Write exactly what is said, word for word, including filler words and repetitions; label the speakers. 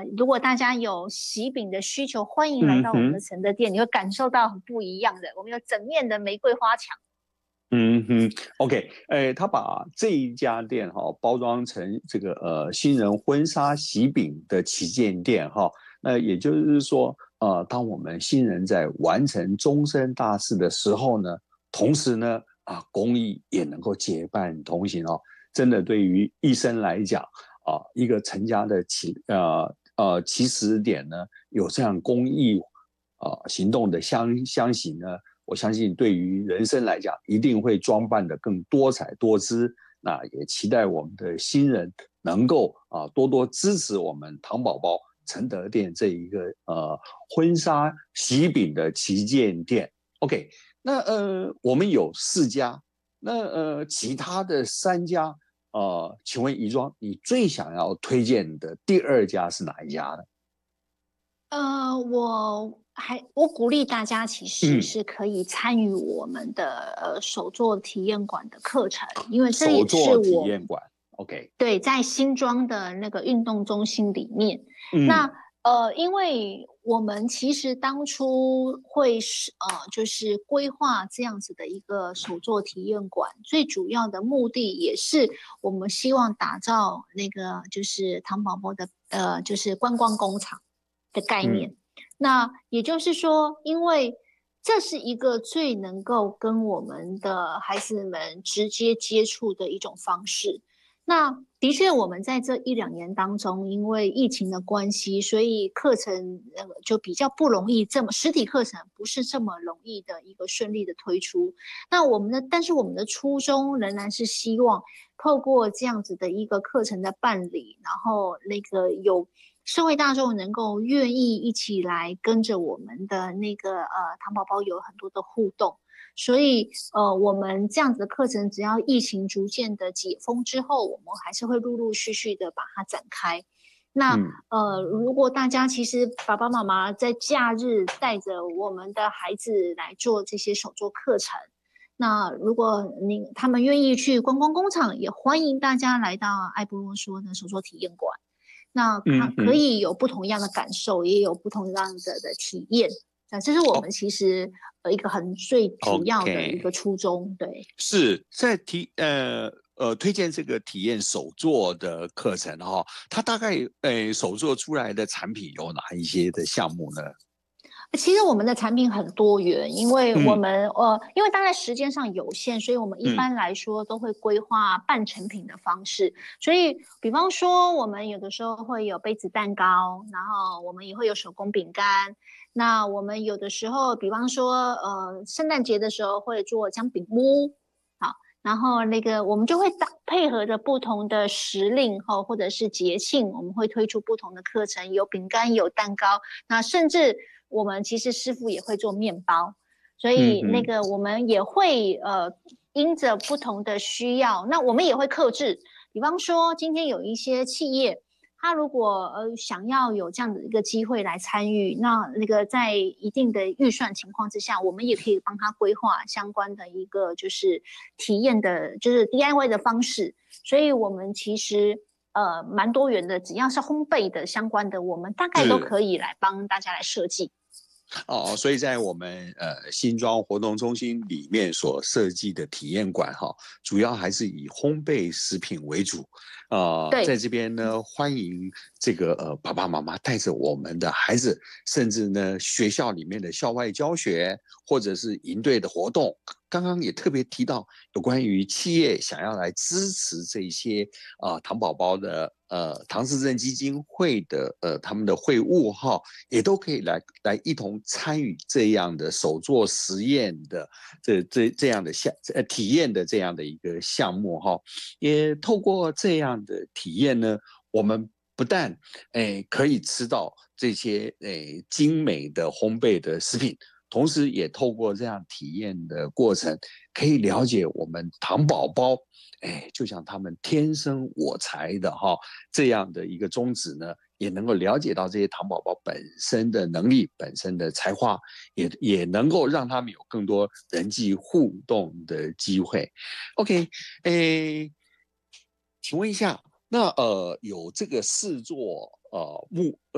Speaker 1: 如果大家有喜饼的需求，欢迎来到我们的承德店，嗯、你会感受到很不一样的。我们有整面的玫瑰花墙。
Speaker 2: 嗯哼 ，OK， 哎，他把这一家店哈、哦、包装成这个呃新人婚纱喜饼的旗舰店哈、哦，那也就是说，呃，当我们新人在完成终身大事的时候呢，同时呢啊，公益也能够结伴同行哦。真的对于一生来讲啊，一个成家的起呃呃起始点呢，有这样公益啊行动的相相行呢。我相信对于人生来讲，一定会装扮得更多彩多姿。那也期待我们的新人能够啊多多支持我们糖宝宝承德店这一个呃婚纱喜饼的旗舰店。OK， 那呃我们有四家，那呃其他的三家呃，请问怡庄，你最想要推荐的第二家是哪一家呢？
Speaker 1: 呃，我还我鼓励大家其实是可以参与我们的、嗯、呃手作体验馆的课程，因为这也是我
Speaker 2: 手作体验馆 ，OK，
Speaker 1: 对，在新庄的那个运动中心里面。
Speaker 2: 嗯、
Speaker 1: 那呃，因为我们其实当初会是呃，就是规划这样子的一个手作体验馆，最主要的目的也是我们希望打造那个就是糖宝宝的呃，就是观光工厂的概念。嗯、那也就是说，因为这是一个最能够跟我们的孩子们直接接触的一种方式。那的确，我们在这一两年当中，因为疫情的关系，所以课程呃就比较不容易这么实体课程不是这么容易的一个顺利的推出。那我们的，但是我们的初衷仍然是希望透过这样子的一个课程的办理，然后那个有社会大众能够愿意一起来跟着我们的那个呃糖宝宝有很多的互动。所以，呃，我们这样子的课程，只要疫情逐渐的解封之后，我们还是会陆陆续续的把它展开。那、嗯、呃，如果大家其实爸爸妈妈在假日带着我们的孩子来做这些手作课程，那如果您他们愿意去观光工厂，也欢迎大家来到爱不啰嗦的手作体验馆。那可可以有不同样的感受，也有不同样的的体验。那这是我们其实呃一个很最主要的一个初衷， okay. 对，
Speaker 2: 是在提呃呃推荐这个体验手作的课程哈、哦，它大概呃手作出来的产品有哪一些的项目呢？
Speaker 1: 其实我们的产品很多元，因为我们、嗯、呃，因为大概时间上有限，所以我们一般来说都会规划半成品的方式。嗯、所以，比方说，我们有的时候会有杯子蛋糕，然后我们也会有手工饼干。那我们有的时候，比方说，呃，圣诞节的时候会做姜饼屋，好，然后那个我们就会搭配合着不同的时令哈，或者是节庆，我们会推出不同的课程，有饼干，有蛋糕，那甚至。我们其实师傅也会做面包，所以那个我们也会呃因着不同的需要，那我们也会客制。比方说，今天有一些企业，他如果呃想要有这样的一个机会来参与，那那个在一定的预算情况之下，我们也可以帮他规划相关的一个就是体验的，就是 D I Y 的方式。所以我们其实。呃，蛮多元的，只要是烘焙的相关的，我们大概都可以来帮大家来设计。
Speaker 2: 哦，所以在我们呃新庄活动中心里面所设计的体验馆哈，主要还是以烘焙食品为主。啊、呃，在这边呢，欢迎这个呃爸爸妈妈带着我们的孩子，甚至呢学校里面的校外教学，或者是营队的活动。刚刚也特别提到有关于企业想要来支持这些啊、呃、糖宝宝的呃唐氏症基金会的呃他们的会务哈，也都可以来来一同参与这样的手作实验的这这这样的项呃体验的这样的一个项目哈，也透过这样的体验呢，我们不但诶可以吃到这些诶精美的烘焙的食品。同时也透过这样体验的过程，可以了解我们糖宝宝，哎，就像他们天生我材的哈这样的一个宗旨呢，也能够了解到这些糖宝宝本身的能力、本身的才华，也也能够让他们有更多人际互动的机会。OK， 哎，请问一下，那呃有这个试做呃目